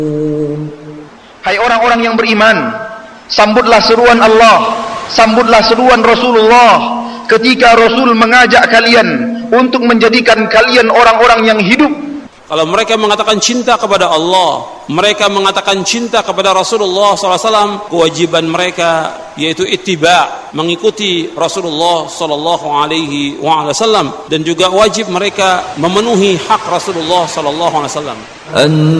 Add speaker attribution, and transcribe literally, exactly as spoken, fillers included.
Speaker 1: Hai orang-orang yang beriman, sambutlah seruan Allah, sambutlah seruan Rasulullah ketika Rasul mengajak kalian untuk menjadikan kalian orang-orang yang hidup.
Speaker 2: Kalau mereka mengatakan cinta kepada Allah, mereka mengatakan cinta kepada Rasulullah sallallahu alaihi wasallam, kewajiban mereka yaitu ittiba, mengikuti Rasulullah sallallahu alaihi wasallam, dan juga wajib mereka memenuhi hak Rasulullah sallallahu alaihi wasallam.